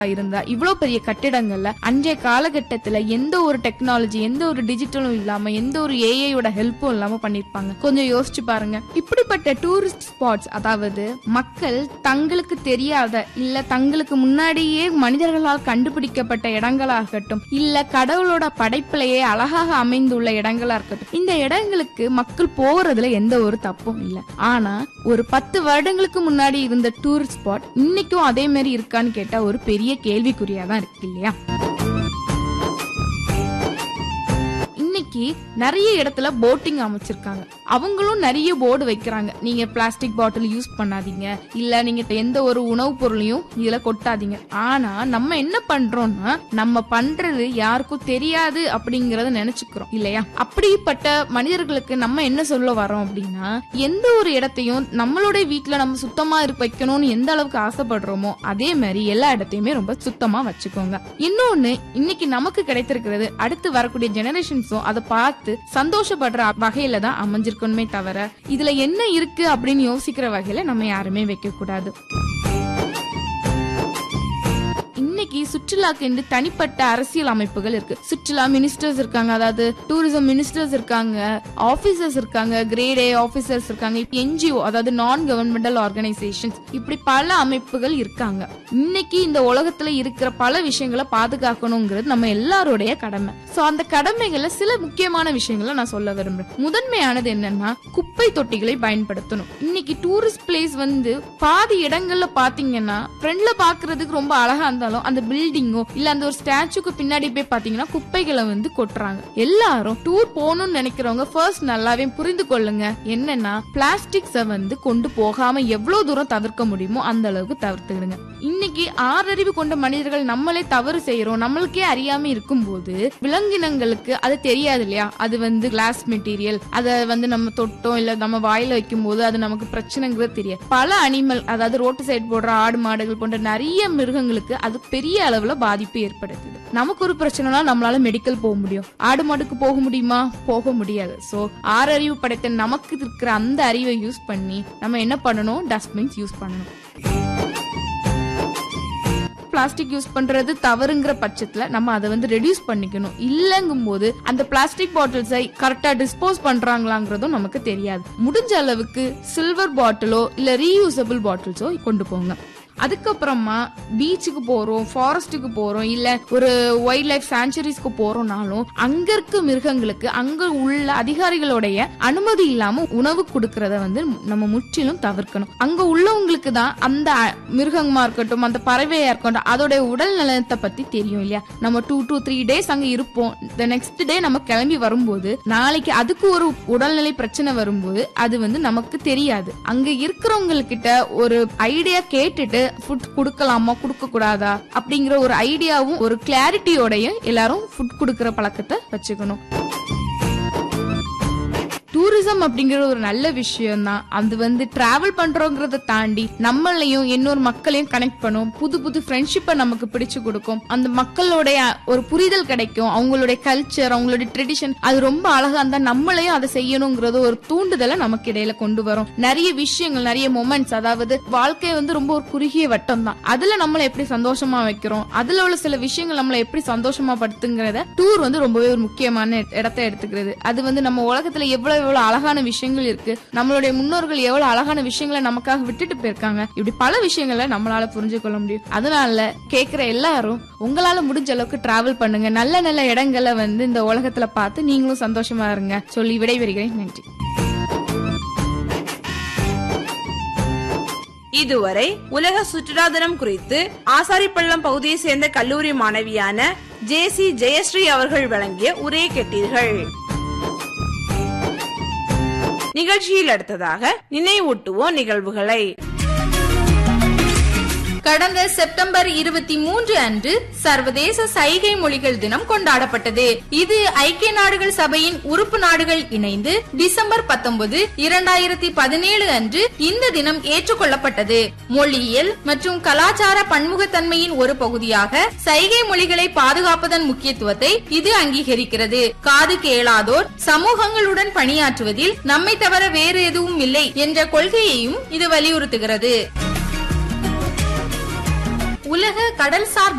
இருந்தா இவ்வளவு பெரிய கட்டிடங்கள்ல அன்றைய காலகட்டத்துல எந்த ஒரு டெக்னாலஜி, எந்த ஒரு டிஜிட்டலும் இல்லாம, எந்த ஒரு ஏஐயோட ஹெல்ப்பும் இல்லாம பண்ணிருப்பாங்க. கொஞ்சம் யோசிச்சு பாருங்க. இப்படிப்பட்ட டூரிஸ்ட் ஸ்பாட்ஸ், அதாவது மக்கள் தங்களுக்கு தெரியாத இல்ல தங்களுக்கு முன்னாடியே மனிதர்களால் கண்டுபிடிக்கப்பட்ட இடங்களா இருக்கட்டும், இல்ல கடவுளோட படைப்பிலேயே அழகாக அமைந்துள்ள இடங்களா இருக்கட்டும், இந்த இடங்களுக்கு மக்கள் போறதுல எந்த ஒரு தப்பும் இல்ல. ஆனா ஒரு 10 வருடங்களுக்கு முன்னாடி இருந்த டூரிஸ்ட் ஸ்பாட் இன்னைக்கும் அதே மாதிரி இருக்கான்னு கேட்டா ஒரு பெரிய கேள்விக்குறியாதான் இருக்கு இல்லையா? இன்னைக்கு நிறைய இடத்துல போட்டிங் அமைச்சிருக்காங்க. அவங்களும் நிறைய போர்டு வைக்கிறாங்க. நீங்க பிளாஸ்டிக் பாட்டில் யூஸ் பண்ணாதீங்க, இல்ல நீங்க எந்த ஒரு உணவுப் பொருளையும் இதுல கொட்டாதீங்க. ஆனா நம்ம என்ன பண்றோம்னா, நம்ம பண்றது யாருக்கும் தெரியாது அப்படிங்கறத நினைச்சுக்கிறோம் இல்லையா? அப்படிப்பட்ட மனிதர்களுக்கு நம்ம என்ன சொல்ல வரோம் அப்படின்னா, எந்த ஒரு இடத்தையும் நம்மளுடைய வீட்டுல நம்ம சுத்தமா வைக்கணும்னு எந்த அளவுக்கு ஆசைப்படுறோமோ அதே மாதிரி எல்லா இடத்தையுமே ரொம்ப சுத்தமா வச்சுக்கோங்க. இன்னொன்னு, இன்னைக்கு நமக்கு கிடைத்திருக்கிறது அடுத்து வரக்கூடிய ஜெனரேஷன்ஸும் அதை பார்த்து சந்தோஷப்படுற வகையில தான் அமைஞ்சிருக்கணுமே தவிர இதுல என்ன இருக்கு அப்படின்னு யோசிக்கிற வகையில நம்ம யாருமே வைக்க கூடாது. இன்னைக்கு சுற்றுலாக்கு என்று தனிப்பட்ட அரசியல் அமைப்புகள் இருக்கு. சுற்றுலா மினிஸ்டர்ஸ் இருக்காங்க, அதாவது டூரிசம் மினிஸ்டர்ஸ் இருக்காங்க, ஆபீசர்ஸ் இருக்காங்க, கிரேட் ஏ ஆபீசர்ஸ் இருக்காங்க, என்ஜிஓ அதாவது நான் கவர்மெண்டல் ஆர்கனைசேஷன்ஸ், இப்படி பல அமைப்புகள் இருக்காங்க. இன்னைக்கு இந்த உலகத்துல இருக்கிற பல விஷயங்களை பாதுகாக்கணுங்கிறது நம்ம எல்லாருடைய கடமை. சோ அந்த கடமைகள்ல சில முக்கியமான விஷயங்களை நான் சொல்ல விரும்புறேன். முதன்மையானது என்னன்னா, குப்பை தொட்டிகளை பயன்படுத்தணும். இன்னைக்கு டூரிஸ்ட் பிளேஸ் பாதி இடங்கள்ல பாத்தீங்கன்னா ஃப்ரெண்ட்ல பாக்குறதுக்கு ரொம்ப அழகா இருந்தாலும் அந்த பில்டிங்கோ இல்ல அந்த ஒரு ஸ்டாச்சுக்கு பின்னாடி போய் பாத்தீங்கன்னா குப்பைகளை கொட்டுறாங்க. எல்லாரும் டூர் போகணும்னு நினைக்கிறவங்க ஃபர்ஸ்ட் நல்லாவே புரிந்து கொள்ளுங்க. என்னன்னா, பிளாஸ்டிக்ஸ கொண்டு போகாம எவ்வளவு தூரம் தவிர்க்க முடியுமோ அந்த அளவுக்கு தவிர்த்துடுங்க. இன்னைக்கு ஆறறிவு கொண்ட மனிதர்கள் நம்மளே தவறு செய்யறோம், நம்மளுக்கே அறியாம இருக்கும் போது விலங்கினங்களுக்கு அது தெரியாது இல்லையா? அது கிளாஸ் மெட்டீரியல், அதை நம்ம தொட்டோம் இல்ல நம்ம வாயில வைக்கும் போது அது நமக்கு பிரச்சனைங்கிறது தெரியாது. பல அனிமல், அதாவது ரோட்டு சைடு போடுற ஆடு மாடுகள் போன்ற நிறைய மிருகங்களுக்கு அது பெரிய அளவுல பாதிப்பு ஏற்படுத்துது. நமக்கு ஒரு பிரச்சனைனா நம்மளால மெடிக்கல் போக முடியும், ஆடு மாடுக்கு போக முடியுமா? போக முடியாது. சோ ஆறறிவு படைத்த நமக்கு இருக்கிற அந்த அறிவை யூஸ் பண்ணி நம்ம என்ன பண்ணணும்? டஸ்ட்பின்ஸ் யூஸ் பண்ணணும். பிளாஸ்டிக் யூஸ் பண்றது தவறுங்கிற பட்சத்துல நம்ம அதை ரெடியூஸ் பண்ணிக்கணும். இல்லங்கும் போது அந்த பிளாஸ்டிக் பாட்டில்ஸை கரெக்டா டிஸ்போஸ் பண்றாங்களாங்கிறதும் நமக்கு தெரியாது. முடிஞ்ச அளவுக்கு சில்வர் பாட்டிலோ இல்ல ரீயூசபிள் பாட்டில்ஸோ கொண்டு போங்க. அதுக்கப்புறமா பீச்சுக்கு போறோம், ஃபாரஸ்டுக்கு போறோம், இல்ல ஒரு வைல்ட் லைஃப் சாங்சுரிஸ்க்கு போறோம்னாலும் அங்க இருக்க மிருகங்களுக்கு அங்க உள்ள அதிகாரிகளுடைய அனுமதி இல்லாம உணவு கொடுக்கறத நம்ம முற்றிலும் தவிர்க்கணும். அங்க உள்ளவங்களுக்கு தான் அந்த மிருகமா இருக்கட்டும், அந்த பறவையா இருக்கட்டும், அதோட உடல் நலத்தை பத்தி தெரியும் இல்லையா? நம்ம 2 to 3 days அங்க இருப்போம். நெக்ஸ்ட் டே நம்ம கிளம்பி வரும்போது நாளைக்கு அதுக்கு ஒரு உடல்நிலை பிரச்சனை வரும்போது அது நமக்கு தெரியாது. அங்க இருக்கிறவங்க கிட்ட ஒரு ஐடியா கேட்டுட்டு ஃபுட் கொடுக்கலாமா கொடுக்க கூடாதா அப்படிங்கிற ஒரு ஐடியாவும் ஒரு கிளாரிட்டியோடய எல்லாரும் ஃபுட் கொடுக்கிற பழக்கத்தை வச்சுக்கணும். டூரிசம் அப்படிங்கிற ஒரு நல்ல விஷயம் தான். அது டிராவல் பண்றோங்கிறத தாண்டி நம்மளையும் இன்னொரு மக்களையும் கனெக்ட் பண்ணும், புது புது ஃப்ரெண்ட்ஷிப்பை நமக்கு பிடிச்சு கொடுக்கும், அந்த மக்களுடைய ஒரு புரிதல் கிடைக்கும், அவங்களுடைய கல்ச்சர், அவங்களுடைய ட்ரெடிஷன் அது ரொம்ப அழகா இருந்தா நம்மளையும் அதை செய்யணுங்கிறது ஒரு தூண்டுதலை நமக்கு இடையில கொண்டு வரும். நிறைய விஷயங்கள், நிறைய மொமெண்ட்ஸ், அதாவது வாழ்க்கை ரொம்ப ஒரு குறுகிய வட்டம் தான். அதுல நம்மளை எப்படி சந்தோஷமா வைக்கிறோம், அதுல உள்ள சில விஷயங்கள் நம்மளை எப்படி சந்தோஷமா படுத்துங்கிறத டூர் ரொம்பவே ஒரு முக்கியமான இடத்தை எடுத்துக்கிறது. அது நம்ம உலகத்துல எவ்வளவு அழகான விஷயங்கள் இருக்கு, நம்மளுடைய முன்னோர்கள் எவ்வளவு அழகான விஷயங்களை நமக்காக விட்டுட்டு போயிருக்காங்க, இப்படி பல விஷயங்களை நம்மளால புரிஞ்சு கொள்ள முடியும். அதனால கேக்குற எல்லாரும் உங்களால முடிஞ்ச அளவுக்கு டிராவல் பண்ணுங்க, நல்ல நல்ல இடங்களை இந்த உலகத்துல பார்த்து நீங்களும் சந்தோஷமா இருங்க சொல்லி விடைபெறுகிறேன். நன்றி. இதுவரை உலக சுற்றுலா தினம் குறித்து ஆசாரிப்பள்ளம் பகுதியை சேர்ந்த கல்லூரி மாணவியான ஜே.சி. ஜெயஸ்ரீ அவர்கள் வழங்கிய உரையை கேட்டீர்கள். நிகழ்ச்சியில் அடுத்ததாக நினைவூட்டுவோம் நிகழ்வுகளை. கடந்த செப்டம்பர் 23 அன்று சர்வதேச சைகை மொழிகள் தினம் கொண்டாடப்பட்டது. இது ஐக்கிய நாடுகள் சபையின் உறுப்பு நாடுகள் இணைந்து டிசம்பர் 19, 2017 அன்று இந்த தினம் ஏற்றுக்கொள்ளப்பட்டது. மொழியியல் மற்றும் கலாச்சார பன்முகத்தன்மையின் ஒரு பகுதியாக சைகை மொழிகளை பாதுகாப்பதன் முக்கியத்துவத்தை இது அங்கீகரிக்கிறது. காது கேளாதோர் சமூகங்களுடன் பணியாற்றுவதில் நம்மை தவிர வேறு எதுவும் இல்லை என்ற கொள்கையையும் இது வலியுறுத்துகிறது. உலக கடல்சார்